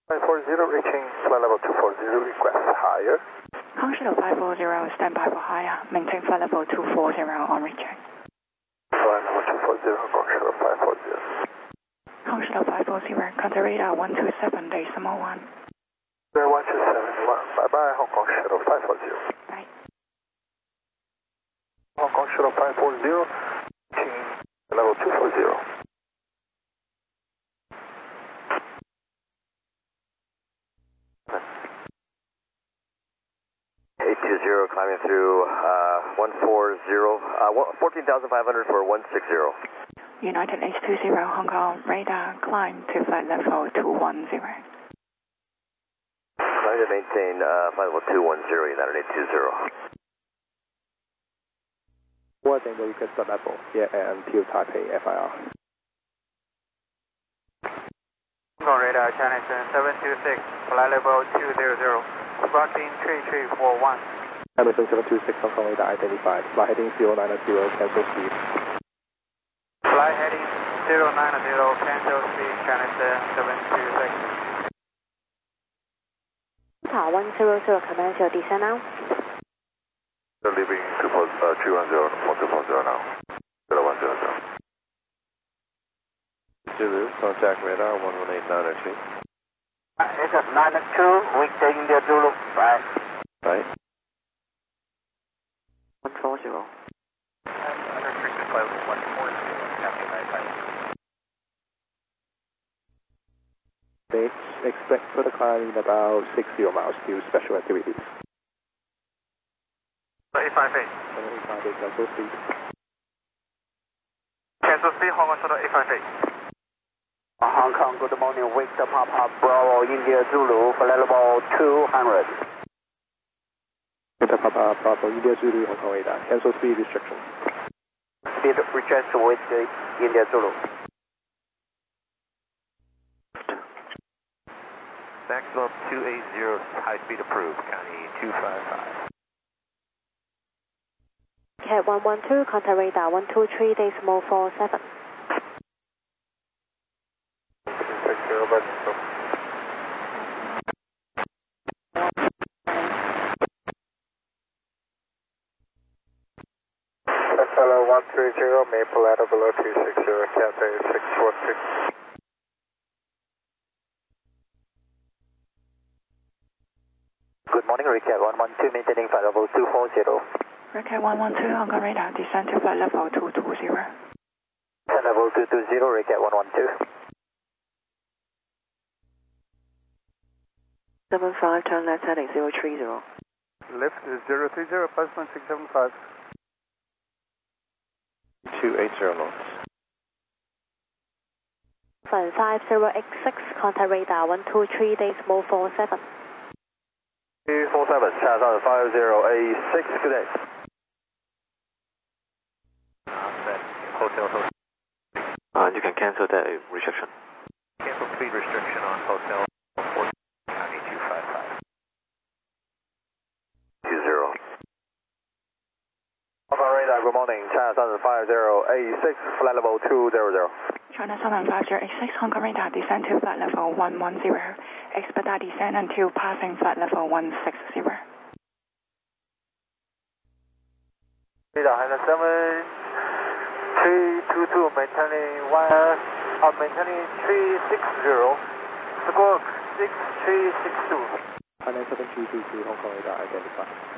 540 reaching flight level 240, request higher. Consider 540, stand by for higher. Maintain flight level 240 on recheck. Flight level 240, consider 540. Consider 540, contact radar 127.1. 127.1, bye bye, Hong Kong Shuttle 540. Bye. Hong Kong Shuttle 540, reaching level 240. 820 climbing through 14,500 for 160. United H20 Hong Kong radar climb to flight level 210. Trying to maintain flight level 210, United 820. What then will request the level? Yeah, until Taipei FIR. Hong Kong radar China 726, flight level 200, sparking 3341. Hamilton 726 Hong Kong radar identified. Fly heading 090, cancel speed. Fly heading 090, cancel speed, China 726. Tower 100, commence your descent now. Leaving 210, 1240 now. 0100. Zulu, contact radar 118.902. It's a 92, weak taking the Zulu, right. Right. 140. Unrestricted flight level 140, Captain 95. They expect further climbing about 60 miles to special activities. 858. 858, cancel speed. Cancel speed, Hong Kong Shuttle 858. Hong Kong, good morning, Victor Papa Bravo, India Zulu, flight level 200. Victor Papa Bravo, India Zulu, Hong Kong radar, cancel speed restriction. Speed request with India Zulu. Maximum 280, high speed approved, County 255. Cat 112, contact radar 123.47. Take care of it. Fellow 130, Maple ladder below 260, Cathay 646. Good morning, Recap 112, maintaining flight level 240. Recap 112 Hong Kong radar, descend to flight level 220. Flight level 220, Recap 112. 75, turn left heading 030. Left is 030, plus 1675. 280 knots. Flight 5086, contact radar 123.47. 247, China 5086, good day. Hotel. You can cancel that restriction. Cancel speed restriction on hotel 4 County 255. 20. Hong Kong radar, good morning, China 75086, flight level 200. China 75086 Hong Kong radar, descend to flight level 110. Expedite descent until passing flight level 160. Radar has 7322, maintaining 360, squawk 6362. High 722 Hong Kong radar identified.